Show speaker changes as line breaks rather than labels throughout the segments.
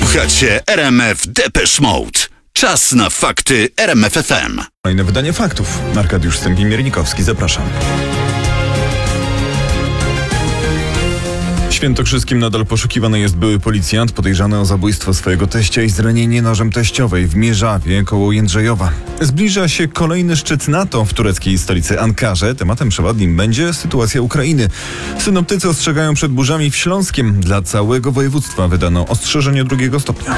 Słuchacie RMF Depeche Mode. Czas na fakty RMF FM.
Kolejne wydanie faktów. Arkadiusz Stępień-Miernikowski, zapraszam. W Świętokrzyskim nadal poszukiwany jest były policjant podejrzany o zabójstwo swojego teścia i zranienie nożem teściowej w Mierzawie koło Jędrzejowa. Zbliża się kolejny szczyt NATO w tureckiej stolicy Ankarze. Tematem przewodnim będzie sytuacja Ukrainy. Synoptycy ostrzegają przed burzami w Śląskiem. Dla całego województwa wydano ostrzeżenie 2 stopnia.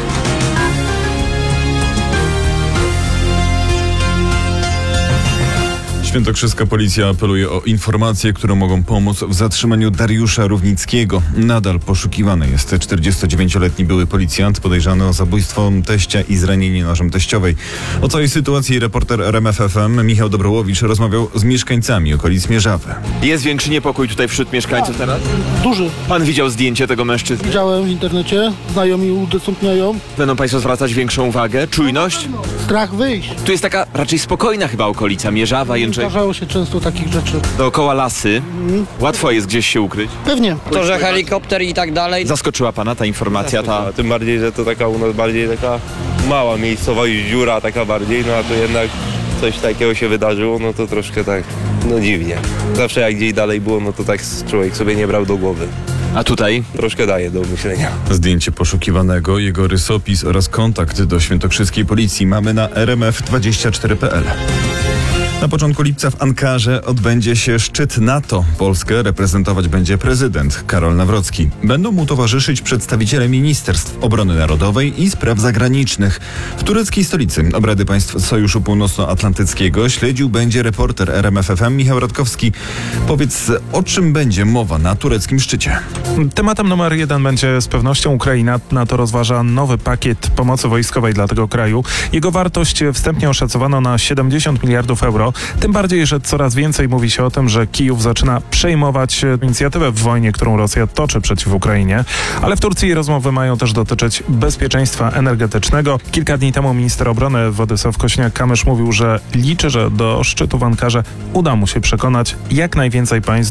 Świętokrzyska policja apeluje o informacje, które mogą pomóc w zatrzymaniu Dariusza Równickiego. Nadal poszukiwany jest 49-letni były policjant podejrzany o zabójstwo teścia i zranienie nożem teściowej. O całej sytuacji reporter RMF FM Michał Dobrołowicz rozmawiał z mieszkańcami okolic Mierzawy.
Jest większy niepokój tutaj wśród mieszkańców teraz?
Duży.
Pan widział zdjęcie tego mężczyzny?
Widziałem w internecie, znajomi udostępniają.
Będą państwo zwracać większą uwagę? Czujność?
Strach wyjść.
Tu jest taka raczej spokojna chyba okolica, Mierzawa, Jędrzej.
Zdarzało się często takich rzeczy.
Dookoła lasy. Łatwo jest gdzieś się ukryć.
Pewnie.
To, że helikopter i tak dalej.
Zaskoczyła pana ta informacja, ta...
Tym bardziej, że to taka u nas bardziej taka mała miejscowość, dziura taka bardziej, no a tu jednak coś takiego się wydarzyło, no to troszkę tak, no dziwnie. Zawsze jak gdzieś dalej było, no to tak człowiek sobie nie brał do głowy.
A tutaj?
Troszkę daje do myślenia.
Zdjęcie poszukiwanego, jego rysopis oraz kontakt do świętokrzyskiej policji mamy na rmf24.pl. Na początku lipca w Ankarze odbędzie się szczyt NATO. Polskę reprezentować będzie prezydent Karol Nawrocki. Będą mu towarzyszyć przedstawiciele ministerstw obrony narodowej i spraw zagranicznych. W tureckiej stolicy obrady państw Sojuszu Północnoatlantyckiego śledził będzie reporter RMF FM Michał Radkowski. Powiedz, o czym będzie mowa na tureckim szczycie?
Tematem numer 1 będzie z pewnością Ukraina. NATO rozważa nowy pakiet pomocy wojskowej dla tego kraju. Jego wartość wstępnie oszacowano na 70 miliardów euro. Tym bardziej, że coraz więcej mówi się o tym, że Kijów zaczyna przejmować inicjatywę w wojnie, którą Rosja toczy przeciw Ukrainie. Ale w Turcji rozmowy mają też dotyczyć bezpieczeństwa energetycznego. Kilka dni temu minister obrony Władysław Kośniak-Kamysz mówił, że liczy, że do szczytu w Ankarze uda mu się przekonać jak najwięcej państw